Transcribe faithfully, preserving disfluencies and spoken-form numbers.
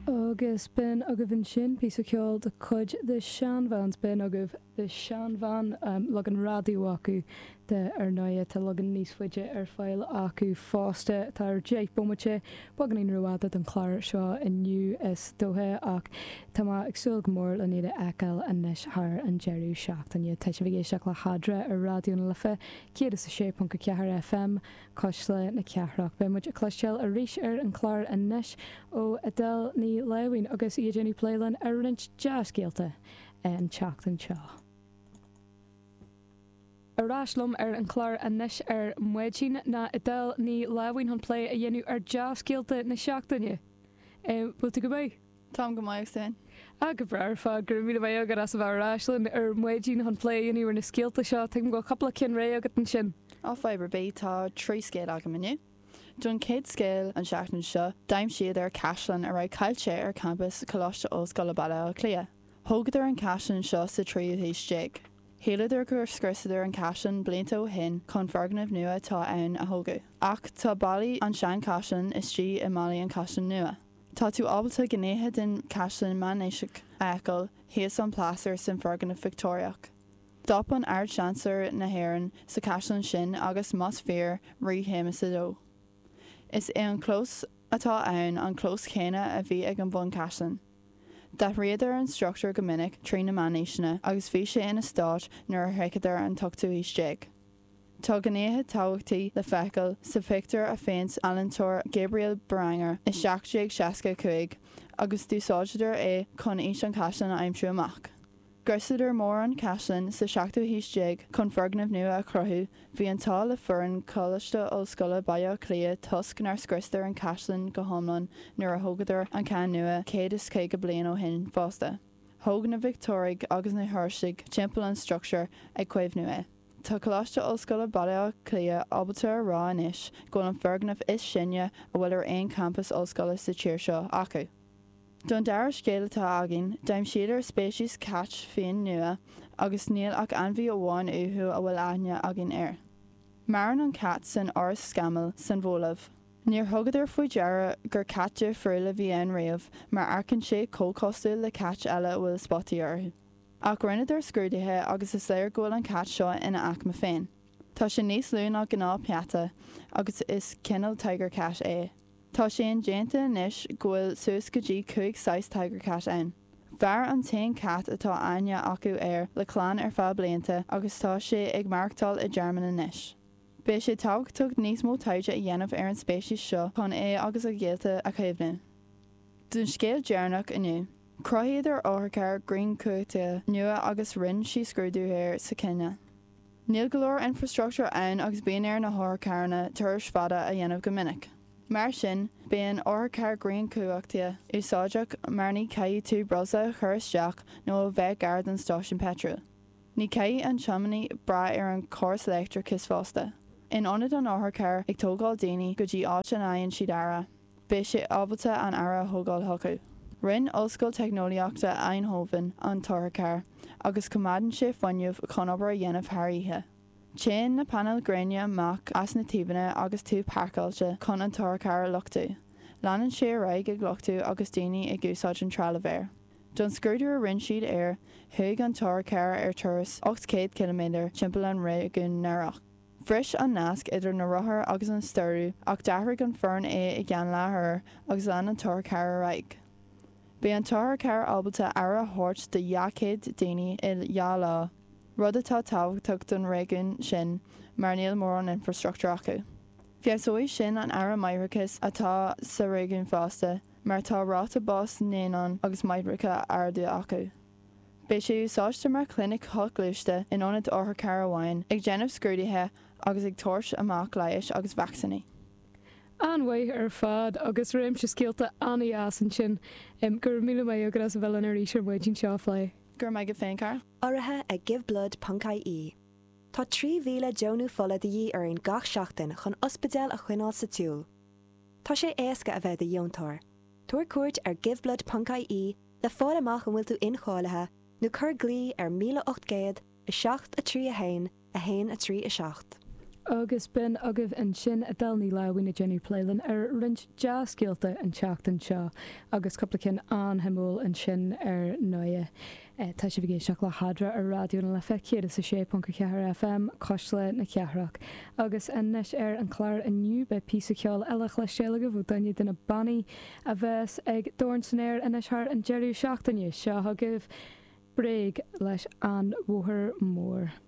Agus ben agah an sin pí ceol de chuid de seanhans ben agah de seanhan um, le an radio acu de ar náide tá legan níos fuide ar fáil acu fásta tar déit bommate bagan íon ruáda an chláir seo inniu is dóthe ach tá agsúil go mór le iad ecail a níos thar an jeirú seach an iad teis bhí seach le hadra ar radioún lifa céad is a sé punca ceathar F M cos le na ceathraach be muid a cloisteil a ríis ar an chláir a níos ó Adele ní lehain agus iad Jenny Playland ar rint jazzcéalta an teach an seo. Arráslum ar an chláir a níos ar muidín na Adele ní lehain hon play a dhéanú ar jazzcéalta na seachtaine. Búlta go bé? Tom go maiag sin. A go brar fá gur mí bh agad as bh arráslinn ar muidín hon play inú ar na scéalta seo te go coppla cin ré agat an sin. Á fibre bé tá trí scéal aga miniu. Dún céad scéal an seachtain seo, daim siad ar caislan a raibh caiilte ar campus choláiste ó Scoil Balla Clia. Thógad ar an caislan seo sa tríú héisteag. Héileidir gur scrisidir an caislan blianta ó hin chun farganmh nua tá ann a thógu. Ach tá bailí an sean caislan is tí i mbailí an caislan nua. Tá tú ábalta gnéthe den caislan manéisiach ecail héas an pláasar san farganmh Victoriaach. Dop an aird seansar na hhéireann sa caislan sin agus más fear rí héime sa dó. Is é an clós atá ann an clós chéine a bhí ag an bun caislan. Da réidir an structúr go minic trí na manéisina agus bhí sé ina stáit nuair heicadar an tuchtú isteag. Tá gnéthe táhachtaí le feiceáil sa pictar a féins Alantóir Gabriel Beranger is seachtaigh seasca chuig agus dúsáidir é chun is an caislan a aimsú amach. Gursidir mór an caislan sa seachtú hísteag chun fargnamh nua a chruthú bhí an tá le furan choláiste ó Scoil Balla Clia tosc nar scrisidir an caislan go thomlan nuair a thógadar an ceann nua céad is cé go bliain ó hin fásta. Thóg na Victoriaigh agus na thuirsigh timpeall an structúr ag cuimh nua. Tá choláiste ó Scoil Balla Clia ábaltar rá inis go an fargnamh is sinne a bhfuil ar aon campus ó Scoil sa tíir seo acu. Don deir scéalatá agin, daim siad ar spéisiús cat féin nua agus níl ach anmhí amháin uthú a bhfuil aithne agin air. Maran an cat san áras scamal san bhólamh. Níor thugadidir faoi deara gur catte friúla bhí an réamh mar arcann sé cócosú le cat eile bhfuil spottaí orthu. Ach rinneadar scrúdaithe agus is léir ghfuil an cat seo ina acma féin. Tá sé níos lúna gná peata agus is cinnal tiger cat é. Tá sé an déanta inis ghfuil suas go dtí chuig sais tiger cat ann. Bhar an taon cat atá aine acu air le chlán ar fá blianta agus tá sé ag marachtáil i German inis. Bé sé táhachtach níos mó taide a dhéanamh ar an spéisiús seo chun é agus a ggéalta a chéimhne. Dún scéal dearnach inniu. Croiad ar áthachar green cuairte nua agus rinn sí scrúdúthir sa cinne. Níl go leor infrastructúr ann agus bíon ar na háthachárna tuairis fada a dhéanamh go minic. Mar sin, bíon áthachar green cuaachta úsáideach mar ní caií tú brosa chuiristeach nó a bheith gard an stáisiún petrúil. Ní caií an seomanaí bra ar an córas electric is fásta. In ionad an áthachar ag tógáil daoine go dtí áit an aonn siad ara. Bé sé ábalta an ara thógáil thocu. Rinn Ollscoil Technoliaachta Eindhoven an tarachar agus cumadan sé foniuh chun obair a dhéanamh tharaithe. Chéan na panel gréine amach as na tíbanna agus tú parcáilte chun an tarachar luchtú. Leanan sé raig ag luchtú agus daoine ag úsáid an tralavéir. Don scrúdú a rinn siad air, thuig an tarachar ar turas ocht céad ciliméadar timpeall an ré gun narach. Fris an nasc idir na rothair agus an stoirú ach dahraigh an fearn é i gceann láthair agus lean an tarachar a raig. Bé an tarachar ábalta ara thuirt de dhacéad daoine i dhá lá. Rud atá tábhachtach don réigiún sin mar níl mór an infrastructúr acu. Fiosóidh sin an ara maireachas atá sa réigiún fásta mar tá ráta bás néanán agus maireacha ardú acu. Bé sé úsáiste mar clinic thoghluaiste in ionad áthachar amháin ag déanamh scrúdaithe agus ag tuairt amach leighis agus vaccinaí. Anhaith ar fad agus réim se scéalta anna as an sin um, gur mí mé agus a bhfuil an arísir muidín seo flé. Gur mé go féin car? Áirithe ag gibhlud Puncaí í. Tá trí mhíle Joanú fola dí ar an gach seachtain chun ospidéal a chuineáil sa túl. Tá sé éasca a bheith a dhéontóir. Tuair cuairt ar gibhlud Puncaí í le fáil amach an bhfuil tú inchállathe nó chur glí ar míle ocht géad a seacht a trí a hain a hain a trí a seacht. agus bin agah an sin a dalní lehaoine Jenny Playlan ar rint jazzcéalta an teachtain seo agus coplacin an himúil an sin ar nua. Tá sé bhgé seach le hadra ar radioúna le fecéad sa sé punca ceathar F M cosle na ceathraach. Agus inis ar an chláir aniu be pí ceáil eilech le séalaga bhú daine duna bannaí a bheits ag dorn sannéir inis th an jeirú seachtainne seo agah bréig leis an bhuathar mór.